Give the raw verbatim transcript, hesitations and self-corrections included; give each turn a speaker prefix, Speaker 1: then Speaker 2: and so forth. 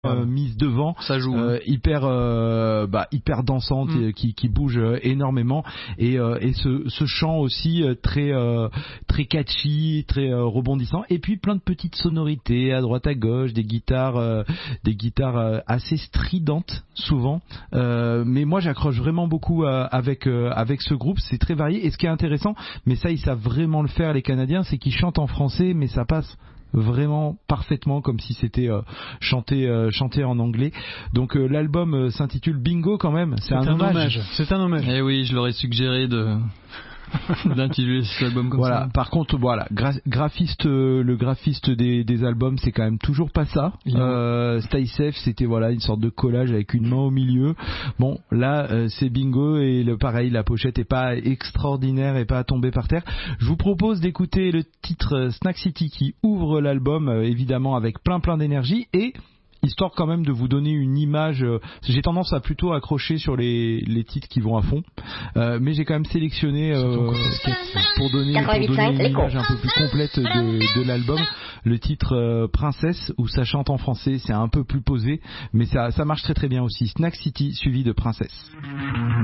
Speaker 1: Euh, mise devant,
Speaker 2: ça joue,
Speaker 1: euh, hyper, euh, bah, hyper dansante, mmh. et, qui, qui bouge euh, énormément, et, euh, et ce, ce chant aussi euh, très, euh, très catchy, très euh, rebondissant, et puis plein de petites sonorités à droite à gauche, des guitares, euh, des guitares euh, assez stridentes souvent, euh, mais moi j'accroche vraiment beaucoup euh, avec euh, avec ce groupe, c'est très varié, et ce qui est intéressant, mais ça ils savent vraiment le faire les Canadiens, c'est qu'ils chantent en français, mais ça passe vraiment parfaitement comme si c'était euh, chanté euh, chanté en anglais. Donc euh, l'album euh, s'intitule Bingo quand même, c'est, c'est un, un hommage. hommage.
Speaker 2: C'est un hommage. Eh oui, je leur ai suggéré de d'intituler cet album comme
Speaker 1: voilà.
Speaker 2: ça.
Speaker 1: Par contre, voilà, gra- graphiste, euh, le graphiste des, des albums, c'est quand même toujours pas ça. Euh, Stay Safe, c'était voilà une sorte de collage avec une main au milieu. Bon, là, euh, c'est Bingo et le pareil, la pochette est pas extraordinaire et pas à tomber par terre. Je vous propose d'écouter le titre Snack City qui ouvre l'album, euh, évidemment avec plein plein d'énergie, et histoire quand même de vous donner une image, euh, j'ai tendance à plutôt accrocher sur les, les titres qui vont à fond, euh, mais j'ai quand même sélectionné euh, pour donner, pour donner une image un peu plus complète de, de l'album, le titre euh, Princesse, où ça chante en français, c'est un peu plus posé, mais ça, ça marche très très bien aussi. Snack City suivi de Princesse.